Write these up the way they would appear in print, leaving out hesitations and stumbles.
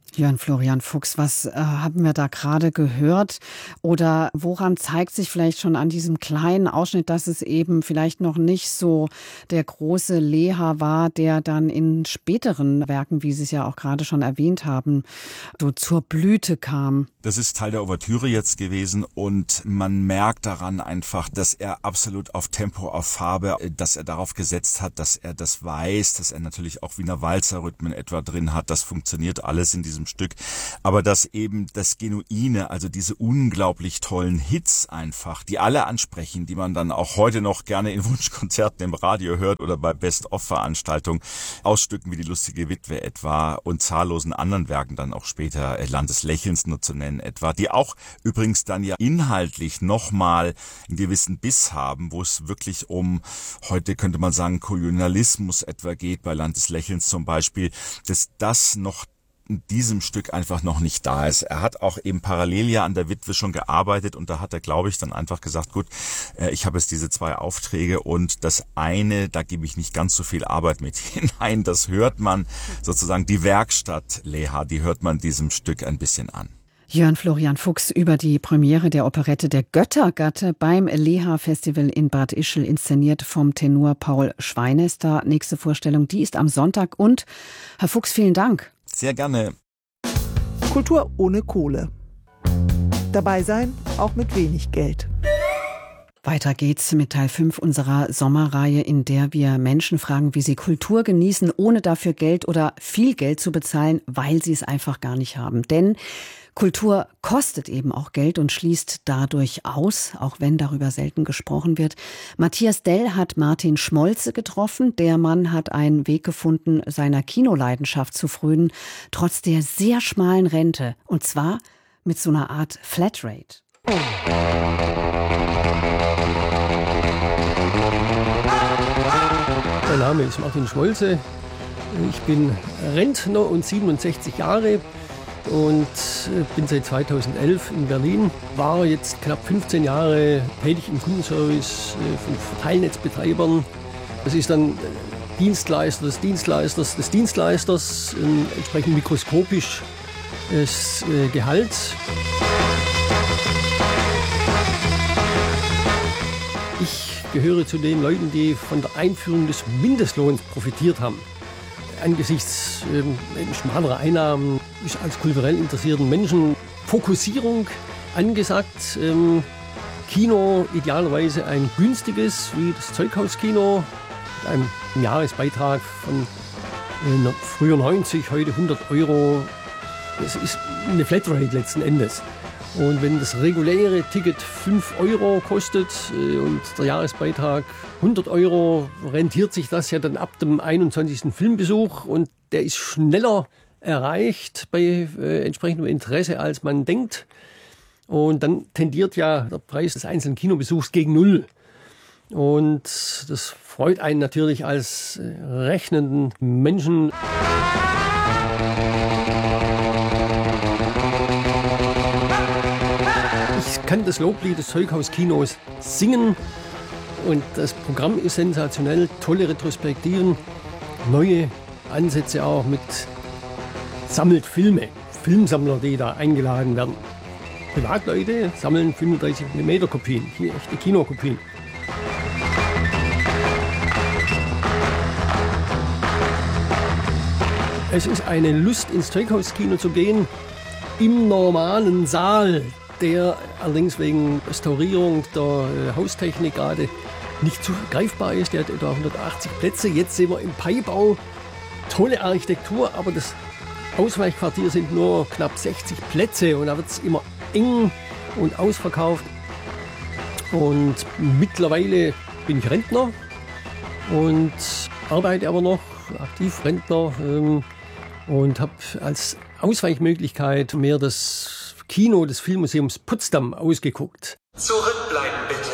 Jörn Florian Fuchs, was haben wir da gerade gehört? Oder woran zeigt sich vielleicht schon an diesem kleinen Ausschnitt, dass es eben vielleicht noch nicht so der große Leha war, der dann in späteren Werken, wie Sie es ja auch gerade schon erwähnt haben, so zur Blüte kam? Das ist Teil der Ouvertüre jetzt gewesen und man merkt daran einfach, dass er absolut auf Tempo, auf Farbe, dass er darauf gesetzt hat, dass er das weiß, dass er natürlich auch Wiener Walzer-Rhythmen etwa drin hat. Das funktioniert alles in diesem Stück. Aber dass eben das Genuine, also diese unglaublich tollen Hits einfach, die alle ansprechen, die man dann auch heute noch gerne in Wunschkonzerten im Radio hört oder bei Best-of-Veranstaltungen, Ausstücken wie die Lustige Witwe etwa und zahllosen anderen Werken dann auch später, Land des Lächelns nur zu nennen etwa, die auch übrigens dann ja inhaltlich nochmal einen gewissen Biss haben, wo es wirklich um, heute könnte man sagen, Kolonialismus etwa geht, bei Land des Lächelns zum Beispiel, dass das noch in diesem Stück einfach noch nicht da ist. Er hat auch eben parallel ja an der Witwe schon gearbeitet und da hat er, glaube ich, dann einfach gesagt, gut, ich habe jetzt diese 2 Aufträge und das eine, da gebe ich nicht ganz so viel Arbeit mit hinein. Das hört man sozusagen, die Werkstatt Leha, die hört man diesem Stück ein bisschen an. Jörn Florian Fuchs über die Premiere der Operette Der Göttergatte beim Leha-Festival in Bad Ischl, inszeniert vom Tenor Paul Schweinester. Nächste Vorstellung, die ist am Sonntag. Und Herr Fuchs, vielen Dank. Sehr gerne. Kultur ohne Kohle. Dabei sein, auch mit wenig Geld. Weiter geht's mit Teil 5 unserer Sommerreihe, in der wir Menschen fragen, wie sie Kultur genießen, ohne dafür Geld oder viel Geld zu bezahlen, weil sie es einfach gar nicht haben. Denn Kultur kostet eben auch Geld und schließt dadurch aus, auch wenn darüber selten gesprochen wird. Matthias Dell hat Martin Schmolze getroffen. Der Mann hat einen Weg gefunden, seiner Kinoleidenschaft zu frönen, trotz der sehr schmalen Rente. Und zwar mit so einer Art Flatrate. Mein Name ist Martin Schmolze. Ich bin Rentner und 67 Jahre. Und bin seit 2011 in Berlin, war jetzt knapp 15 Jahre tätig im Kundenservice von Verteilnetzbetreibern. Das ist dann Dienstleister des Dienstleisters des Dienstleisters, entsprechend mikroskopisches Gehalt. Ich gehöre zu den Leuten, die von der Einführung des Mindestlohns profitiert haben. Angesichts schmalerer Einnahmen ist als kulturell interessierten Menschen Fokussierung angesagt. Kino idealerweise ein günstiges, wie das Zeughauskino, mit einem Jahresbeitrag von früher 90, heute 100 €. Das ist eine Flatrate letzten Endes. Und wenn das reguläre Ticket 5 € kostet und der Jahresbeitrag 100 €, rentiert sich das ja dann ab dem 21. Filmbesuch und der ist schneller erreicht bei entsprechendem Interesse, als man denkt. Und dann tendiert ja der Preis des einzelnen Kinobesuchs gegen Null. Und das freut einen natürlich als rechnenden Menschen. Ich kann das Loblied des Zeughauskinos singen und das Programm ist sensationell, tolle Retrospektiven, neue Ansätze auch mit sammelt Filme, Filmsammler, die da eingeladen werden. Privatleute sammeln 35 mm Kopien, hier echte Kinokopien. Es ist eine Lust, ins Zeughauskino zu gehen, im normalen Saal, der allerdings wegen Restaurierung der Haustechnik gerade nicht so greifbar ist. Der hat etwa 180 Plätze. Jetzt sind wir im Paibau. Tolle Architektur, aber das Ausweichquartier sind nur knapp 60 Plätze und da wird es immer eng und ausverkauft. Und mittlerweile bin ich Rentner und arbeite aber noch, aktiv Rentner, und habe als Ausweichmöglichkeit mir das Kino des Filmmuseums Potsdam ausgeguckt. Zurückbleiben bitte.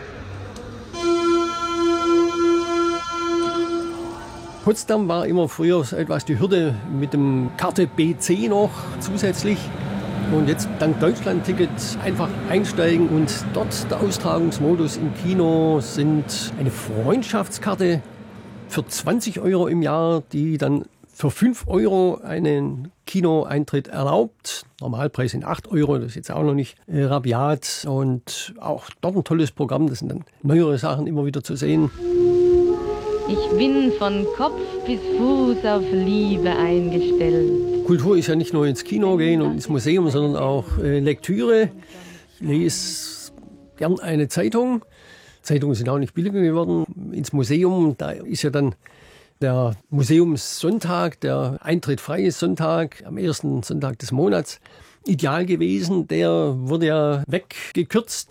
Potsdam war immer früher etwas die Hürde mit dem Karte BC noch zusätzlich. Und jetzt dank Deutschland-Ticket einfach einsteigen und dort der Austragungsmodus im Kino sind eine Freundschaftskarte für 20 € im Jahr, die dann für 5 € einen Kinoeintritt erlaubt. Normalpreis sind 8 €, das ist jetzt auch noch nicht rabiat. Und auch dort ein tolles Programm, das sind dann neuere Sachen immer wieder zu sehen. Ich bin von Kopf bis Fuß auf Liebe eingestellt. Kultur ist ja nicht nur ins Kino gehen und ins Museum, sondern auch Lektüre. Ich lese gern eine Zeitung. Zeitungen sind auch nicht billiger geworden. Ins Museum, da ist ja dann der Museumssonntag, der Eintritt frei ist Sonntag, am ersten Sonntag des Monats, ideal gewesen. Der wurde ja weggekürzt.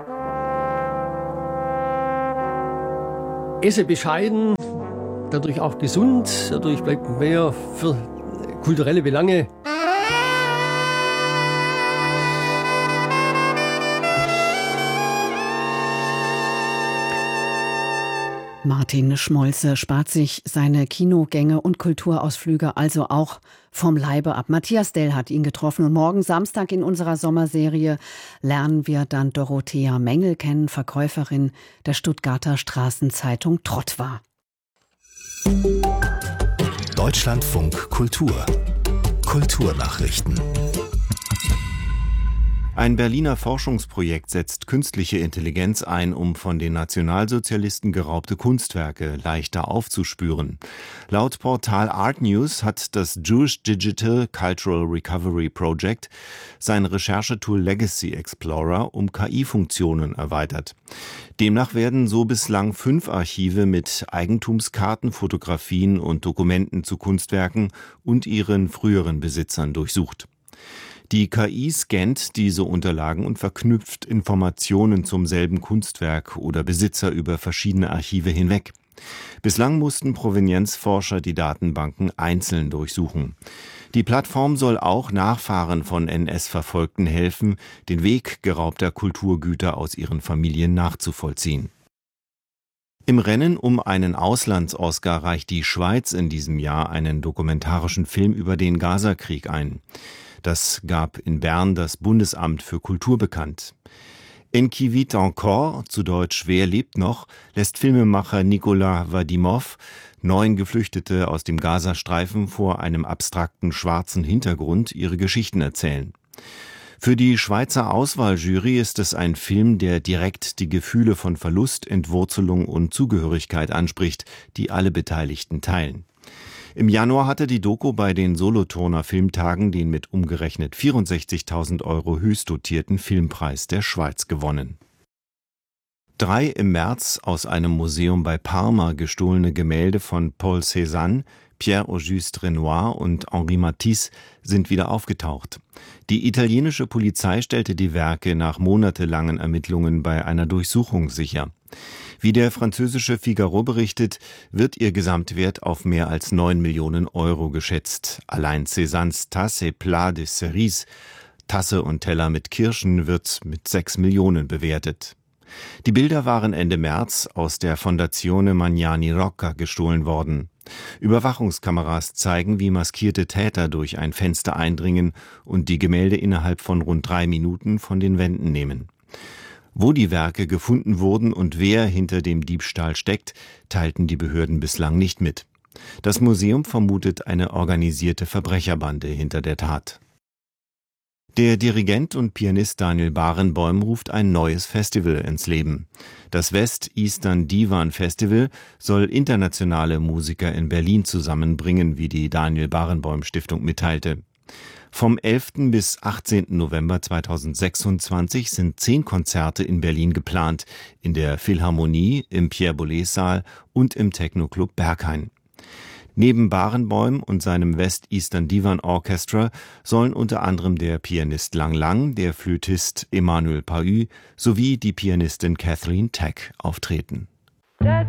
Esse bescheiden, dadurch auch gesund, dadurch bleibt mehr für kulturelle Belange. Martin Schmolze spart sich seine Kinogänge und Kulturausflüge also auch vom Leibe ab. Matthias Dell hat ihn getroffen und morgen Samstag in unserer Sommerserie lernen wir dann Dorothea Mengel kennen, Verkäuferin der Stuttgarter Straßenzeitung Trottwar. Deutschlandfunk Kultur. Kulturnachrichten. Ein Berliner Forschungsprojekt setzt künstliche Intelligenz ein, um von den Nationalsozialisten geraubte Kunstwerke leichter aufzuspüren. Laut Portal Art News hat das Jewish Digital Cultural Recovery Project sein Recherchetool Legacy Explorer um KI-Funktionen erweitert. Demnach werden so bislang 5 Archive mit Eigentumskarten, Fotografien und Dokumenten zu Kunstwerken und ihren früheren Besitzern durchsucht. Die KI scannt diese Unterlagen und verknüpft Informationen zum selben Kunstwerk oder Besitzer über verschiedene Archive hinweg. Bislang mussten Provenienzforscher die Datenbanken einzeln durchsuchen. Die Plattform soll auch Nachfahren von NS-Verfolgten helfen, den Weg geraubter Kulturgüter aus ihren Familien nachzuvollziehen. Im Rennen um einen Auslands-Oscar reicht die Schweiz in diesem Jahr einen dokumentarischen Film über den Gaza-Krieg ein. Das gab in Bern das Bundesamt für Kultur bekannt. En qui vit encore, zu Deutsch Wer lebt noch, lässt Filmemacher Nicolas Vadimov 9 Geflüchtete aus dem Gazastreifen vor einem abstrakten schwarzen Hintergrund ihre Geschichten erzählen. Für die Schweizer Auswahljury ist es ein Film, der direkt die Gefühle von Verlust, Entwurzelung und Zugehörigkeit anspricht, die alle Beteiligten teilen. Im Januar hatte die Doku bei den Solothurner Filmtagen den mit umgerechnet 64.000 € höchst dotierten Filmpreis der Schweiz gewonnen. 3 im März aus einem Museum bei Parma gestohlene Gemälde von Paul Cézanne, Pierre-Auguste Renoir und Henri Matisse sind wieder aufgetaucht. Die italienische Polizei stellte die Werke nach monatelangen Ermittlungen bei einer Durchsuchung sicher. Wie der französische Figaro berichtet, wird ihr Gesamtwert auf mehr als 9 Millionen € geschätzt. Allein Cézannes Tasse et Plat de Cerise, Tasse und Teller mit Kirschen, wird mit 6 Millionen bewertet. Die Bilder waren Ende März aus der Fondazione Magnani Rocca gestohlen worden. Überwachungskameras zeigen, wie maskierte Täter durch ein Fenster eindringen und die Gemälde innerhalb von rund 3 Minuten von den Wänden nehmen. Wo die Werke gefunden wurden und wer hinter dem Diebstahl steckt, teilten die Behörden bislang nicht mit. Das Museum vermutet eine organisierte Verbrecherbande hinter der Tat. Der Dirigent und Pianist Daniel Barenboim ruft ein neues Festival ins Leben. Das West-Eastern Divan Festival soll internationale Musiker in Berlin zusammenbringen, wie die Daniel Barenboim Stiftung mitteilte. Vom 11. bis 18. November 2026 sind 10 Konzerte in Berlin geplant, in der Philharmonie, im Pierre-Boulez-Saal und im Techno-Club Berghain. Neben Barenboim und seinem West-Eastern Divan Orchestra sollen unter anderem der Pianist Lang Lang, der Flötist Emmanuel Pahü sowie die Pianistin Catherine Teck auftreten.